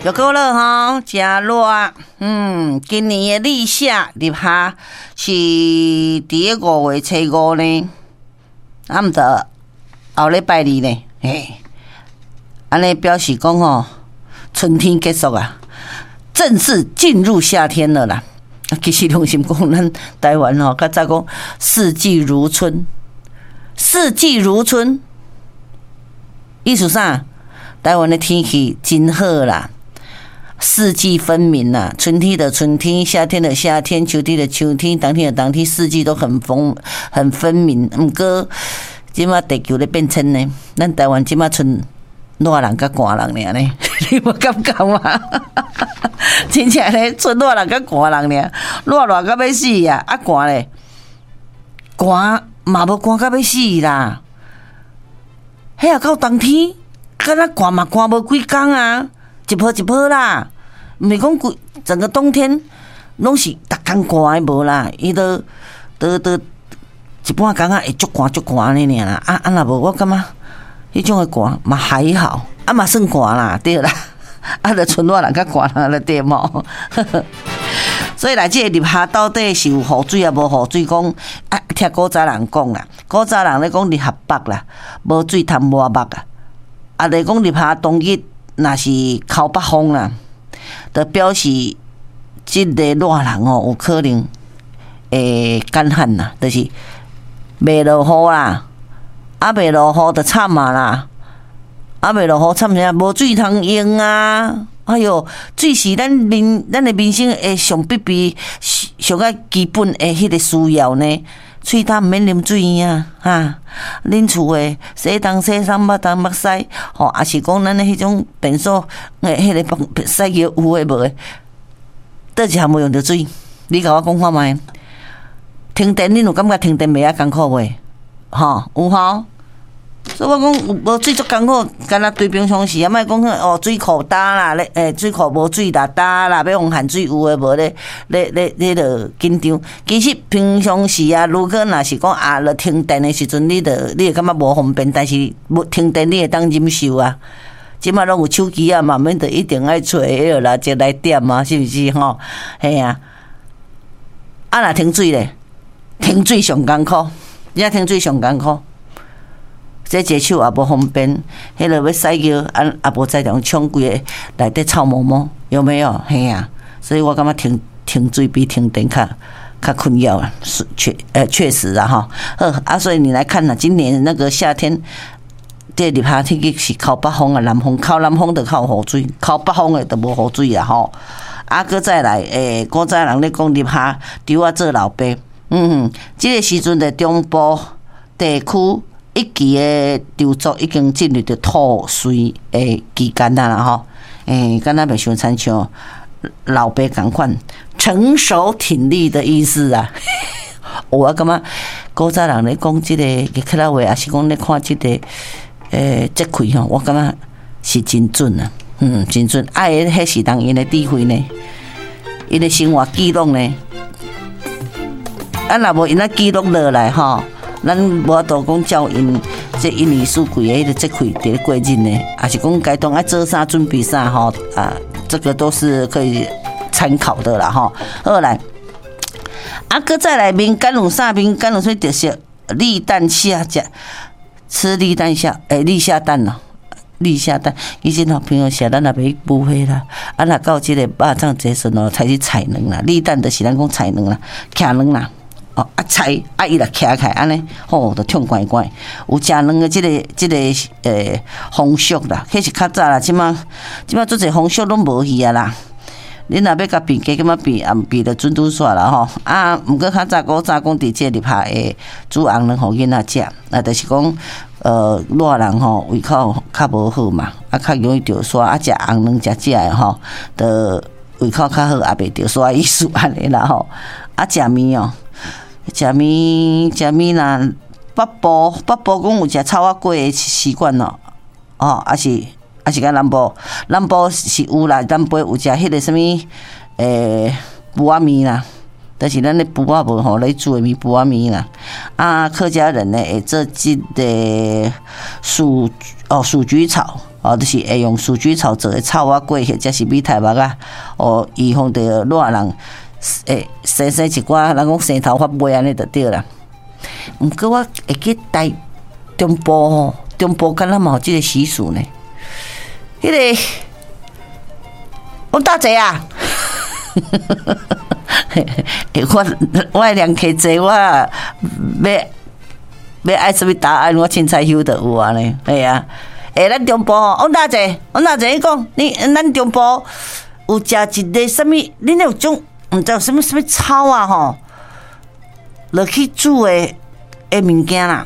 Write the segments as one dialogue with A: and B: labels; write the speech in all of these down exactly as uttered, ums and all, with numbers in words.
A: 又过了吼，真热。嗯，今年的立夏立夏是伫个五月初五呢，啊毋得后礼拜二呢，嘿，安尼表示讲吼，春天结束啊，正式进入夏天了啦。其实良心讲，咱台湾吼，较早讲四季如春，四季如春，意思啥？台湾的天气真好啦。四季分明啦，春天的春天，夏天的夏天，秋天的秋天，冬天的冬天，四季都很分很分明。毋过，即马地球咧变迁呢，咱台湾即马剩热人甲寒人尔呢，你无感觉吗？真正咧，剩热人甲寒人尔，热热甲要死啊！啊寒咧，寒嘛无寒甲要死啦。迄啊到冬天，敢若寒嘛寒无几工啊，一波一波啦。毋是讲规整个冬天拢是逐工寒诶无啦，伊都都都一半工啊会足寒足寒安尼尔啦。啊啊若无，我感觉迄种诶寒嘛还好，啊嘛算寒啦，对啦。啊，著剩热人较寒人了对无？所以来即个立夏到底是有雨水啊无雨水？讲啊，听古早人讲啦，古早人咧讲立夏北啦，无水通摸目啊。啊，咧讲立夏当日若是靠北风啦。就表示即个热人哦，有可能会干旱啦，就是袂落雨啦，啊袂落雨就惨啊啦，啊袂落雨惨啥？无水通用啊！哎哟，水是咱民咱的民生诶上必备、上个基本诶迄个需要呢。喙干毋免啉水啊，哈！恁厝诶洗东洗衫、抹东抹西，吼，也是讲咱诶迄种便所诶，迄个洗脚有诶无诶，倒一项无用着水。你甲我讲看觅，停电恁有感觉停电袂遐艰苦袂？吼，有吼。所以我讲有无水足艰苦，干若对平常时啊，莫讲哦水库干啦，咧诶水库无水啦，干啦，要用限水有诶无咧？咧咧咧着紧张。其实平常时啊，如果若是讲啊，了停电诶时阵，你着你会感觉无方便，但是无停电你会当忍受啊。即马拢有手机啊，嘛免着一定爱找迄个啦，就来点啊，是毋是吼？嘿啊，啊若停水咧，停水上艰苦，你啊停水上艰苦。这接手也无方便，迄落要洗脚，啊也无再用冲规个内底臭毛毛，有没有？嘿啊，所以我感觉停停水比停电较较困扰啊，是确呃确实啊哈。好啊，所以你来看呐，今年那个夏天，这立夏天气是靠北风啊，南风靠南风就靠雨水，靠北风的就无雨水啊吼。啊，搁再来诶，古早人咧讲立夏丢啊做老爸，嗯，这个时阵的中部地区。一期的稻作已经进入着吐穗的期间啦吼，诶，敢若袂伤亲像老爸共款，成熟挺立的意思啊。我感觉古早人咧讲即个日克拉话，也是讲咧看即个诶节气吼，我感觉是真准啊，嗯，真准。爱的迄是人因的智慧呢，因的生活记录呢，啊，若无因啊记录落来吼。咱无法度讲照因这一年四季的迄个节气伫咧过日呢，也是讲该当爱做啥准备啥吼啊，这个都是可以参考的啦吼。好来，啊，搁再来民间有啥民间有啥特色？立蛋下食，吃立蛋下，诶，立夏蛋咯，立夏蛋。以前吼朋友写咱也袂不会啦，啊，若到即个肉粽节时阵才是菜卵啦，立蛋就是咱讲菜卵啦，徛卵啦。哦，啊菜啊伊来徛起来安尼，吼，就痛怪怪。有食两个即个即个诶风俗啦，迄是较早啦，即马即马做者风俗拢无去啊啦。恁若要甲变加咁啊变，也毋变着准拄煞啦吼。啊，毋过较早古早讲伫即个立夏诶煮红卵互囡仔食，啊，就是讲呃热人吼胃口较无好嘛，啊较容易着煞，啊食红卵食食诶吼，着胃口较好，也袂着煞意思安尼啦吼。啊食面哦。食面食面啦，北部北部讲有食草仔粿的习惯咯，哦，还是还是甲南部，南部是有啦，南部有食迄个什么诶布仔面啦，但是咱咧布仔无吼咧煮的面布仔面啦。啊，客家人呢会做即个薯哦薯菊草哦，就是会用鼠菊草做的草啊粿，或者是米苔目啊，哦，预防着热人诶生生一寡，人讲生头发尾安尼就对啦。毋过我会记台中部吼，中部敢若嘛有即个习俗呢。迄、那个王大姐啊，我我量客济，我要要爱什么答案，我凊彩晓得有啊呢，系啊。诶，咱中部吼，王大姐，王大姐，你讲，你咱中部有食一个什么？恁有种毋知有什么什么草啊吼，落去煮诶诶物件啦，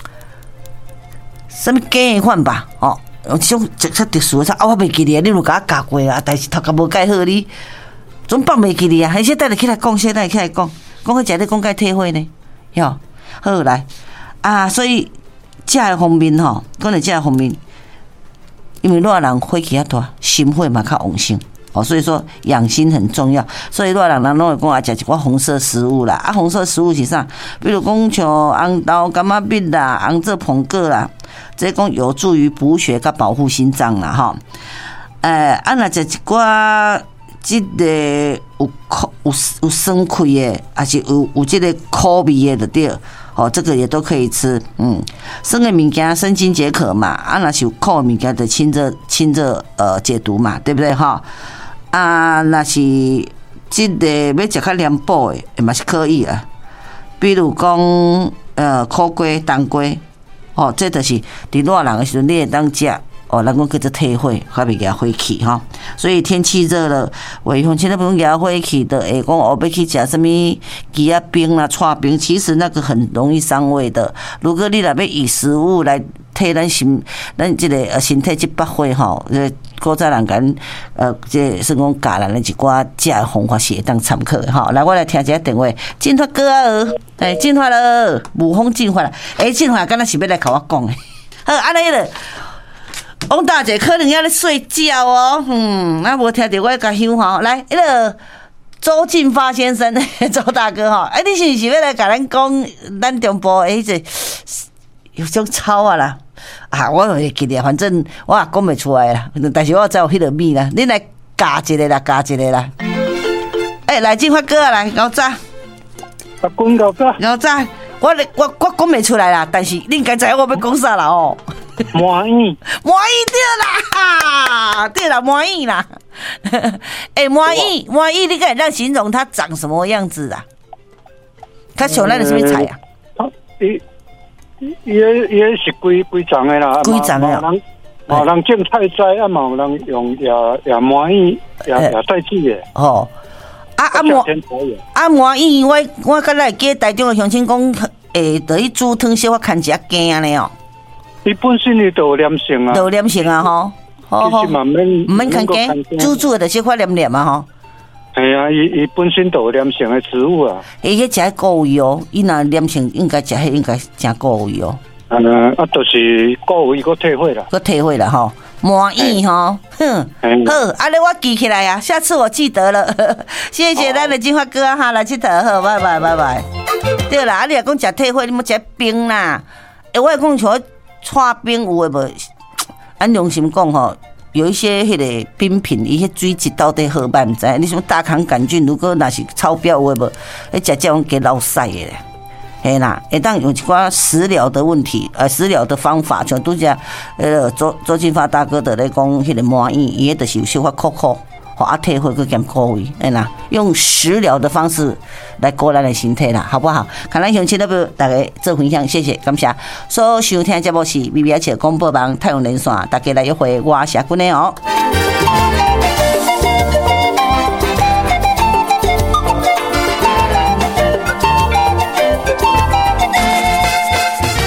A: 什么鸡款吧？哦，有即种较较特殊诶草，啊，我袂记哩，你有甲我教过啊，但是头壳无介好哩，总放袂记哩啊。迄些等下起来讲，先等下起来讲，讲迄食咧讲介体会呢，哟，好来啊，所以食诶方面吼，讲到食诶方面。因为热人火气较大，心火嘛较旺盛哦，所以说养心很重要。所以热人人拢会讲啊，食一寡红色食物啦，啊，红色食物是啥？比如讲像红豆、柑仔蜜啦、红蔗捧果啦，这讲有助于补血甲保护心脏啦，吼。诶，啊，若食一寡即个有苦、有有酸气的，还是有有即个苦味的，就对。哦，这个也都可以吃，嗯，生的物件生津解渴嘛，啊，那是苦的物件就清热清热呃解毒嘛，对不对哈？啊，那是这个要食较凉补的，也嘛是可以啊。比如讲呃苦瓜、冬瓜，哦，这就是伫热人的时阵你会当食。哦，咱讲叫做退火，较袂牙火气哈。所以天气热了，卫风现在不用牙火气的，会讲我要去食什么鸡啊冰啦、串冰，其实那个很容易伤胃的。如果你若要以食物来替咱心，咱这个呃身体这百火吼，呃，古早人讲呃，这算讲教咱的一寡食的方法是会当参考的吼。来，我来听一下电话，进化哥啊，哎，进化了，武风进化了，哎，进化敢若是要来甲我讲的，好，安尼了。王大姐可能要咧睡觉哦，嗯，那无听到我甲香吼，来，迄个周进发先生，周大哥吼，哎，你是不是要来甲咱讲咱中部诶迄个有种草啊啦？啊，我会记得，反正我也讲袂出来啦，但是我知有迄个米啦，你来教一个啦，教一个啦。哎、欸，来进发哥啊，来，高早，
B: 阿公高早，
A: 高早，我我我讲袂出来啦，但是你应该知我要讲啥啦哦。
B: 满意，
A: 满意对啦，对啦，满意啦。哎、欸，满意，满意，你敢让形容它长什么样子啊？它像咱的什么菜啊？
B: 伊伊伊是规规长的啦，
A: 规长的。
B: 嘛人种菜栽，啊嘛有人用也也满意，也也代志的。
A: 哦，啊啊满啊满意，我我刚才记台中的乡亲讲，诶，等于煮汤小可看一下惊呢哦。
B: 伊本身伊就有黏性啊，
A: 有黏性啊吼，好好，
B: 其实嘛免
A: 唔免看惊，煮煮的就是发黏黏啊吼。
B: 系啊，伊伊本身就有黏性的植物啊。
A: 伊迄食固胃哦，伊若黏性应该食迄应该真固胃哦。
B: 嗯，啊，就是固胃个退火啦，
A: 个退火啦吼，满意吼，哼，好，安尼我记起来啊，下次我记得了，谢谢咱的金发哥哈，来佚佗好，拜拜拜拜。对啦，啊你若讲食退火，你莫食冰啦，诶，我讲像。串冰有诶无？按良心讲吼，有一些迄个冰品，伊迄水质到底好歹毋知。你什么大肠杆菌，如果若是超标有诶无？迄食这种给老晒诶，嘿啦，会当用一寡食疗的问题，呃，食疗的方法，像拄只呃周周进发大哥的咧讲，迄个满意，伊迄就是有小可苦苦。好啊，退火个减固胃，哎啦，用食疗的方式来顾咱的身体啦，好不好？看咱乡亲那边大家做分享，谢谢，感谢。所收听节目是 B B H 广播网太阳连线，大家来一回我下君的哦。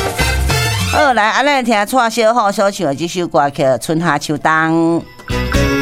A: 好，来，啊，咱听蔡小虎所唱的这首歌曲《春夏秋冬》。